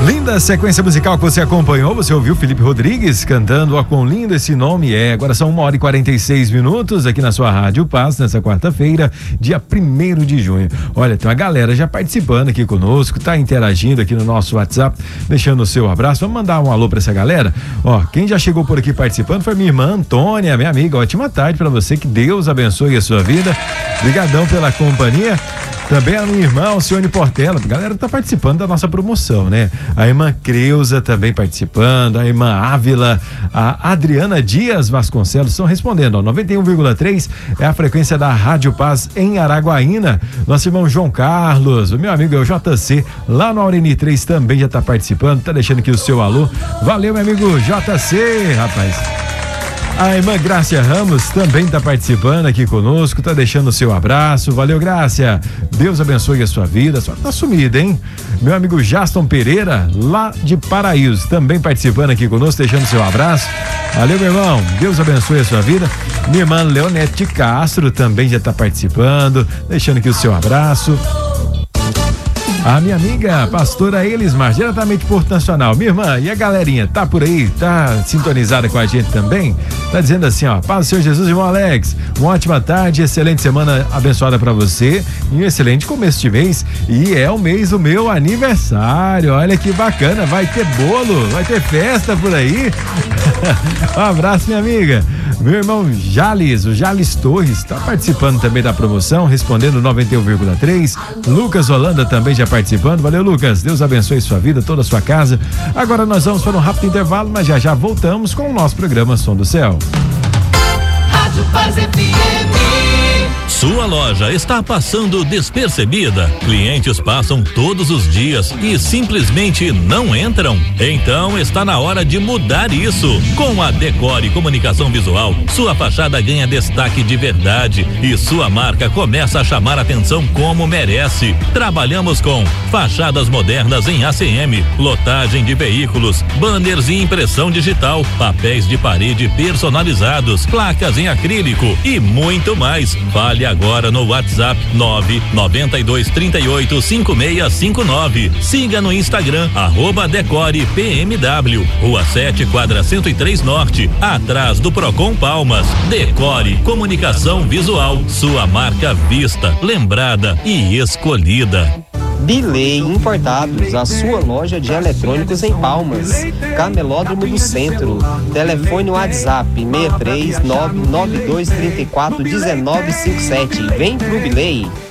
Linda sequência musical que você acompanhou, você ouviu Felipe Rodrigues cantando Ó Quão Lindo Esse Nome É. Agora são 1h46 aqui na sua Rádio Paz, nessa quarta-feira, dia 1º de junho. Olha, tem uma galera já participando aqui conosco, tá interagindo aqui no nosso WhatsApp, deixando o seu abraço. Vamos mandar um alô pra essa galera? Ó, quem já chegou por aqui participando foi minha irmã Antônia, minha amiga. Ótima tarde pra você, que Deus abençoe a sua vida. Obrigadão pela companhia. Também a minha irmã Alcione Portela, a galera tá participando da nossa promoção, né? A irmã Creuza também participando, a irmã Ávila, a Adriana Dias Vasconcelos estão respondendo, ó, 91,3 é a frequência da Rádio Paz em Araguaína. Nosso irmão João Carlos, o meu amigo é o JC, lá no Aureni 3 também já tá participando, tá deixando aqui o seu alô. Valeu, meu amigo JC, rapaz. A irmã Grácia Ramos também está participando aqui conosco, tá deixando o seu abraço. Valeu, Grácia. Deus abençoe a sua vida. Só tá sumida, hein? Meu amigo Jaston Pereira, lá de Paraíso, também participando aqui conosco, deixando o seu abraço. Valeu, meu irmão. Deus abençoe a sua vida. Minha irmã Leonete Castro também já está participando, deixando aqui o seu abraço. A minha amiga, pastora Elismar, diretamente de Porto Nacional. Minha irmã, e a galerinha, tá por aí? Tá sintonizada com a gente também? Tá dizendo assim, ó, paz do Senhor Jesus, irmão Alex, uma ótima tarde, excelente semana abençoada pra você e um excelente começo de mês. E é o mês do meu aniversário, olha que bacana, vai ter bolo, vai ter festa por aí. Um abraço, minha amiga. Meu irmão Jales, o Jales Torres, está participando também da promoção, respondendo 91,3. Lucas Holanda também já participando. Valeu, Lucas. Deus abençoe sua vida, toda a sua casa. Agora nós vamos para um rápido intervalo, mas já voltamos com o nosso programa Som do Céu. Rádio Paz FM. Sua loja está passando despercebida? Clientes passam todos os dias e simplesmente não entram? Então está na hora de mudar isso. Com a Decore Comunicação Visual, sua fachada ganha destaque de verdade e sua marca começa a chamar atenção como merece. Trabalhamos com fachadas modernas em ACM, lotagem de veículos, banners e impressão digital, papéis de parede personalizados, placas em acrílico e muito mais. Fale agora no WhatsApp 992385659. Siga no Instagram @DecorePMW, Rua 7, quadra 103 Norte, atrás do Procon Palmas. Decore Comunicação Visual, sua marca vista, lembrada e escolhida. Bilei Importados, a sua loja de eletrônicos em Palmas, Camelódromo do Centro. Telefone WhatsApp 63992341957. Vem pro Bilei.